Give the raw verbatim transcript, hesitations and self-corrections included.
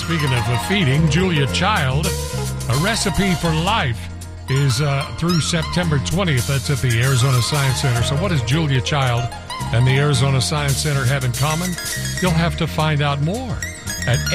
speaking of uh, feeding, Julia Child, A Recipe for Life is uh, through September twentieth. That's at the Arizona Science Center. So what does Julia Child and the Arizona Science Center have in common? You'll have to find out more at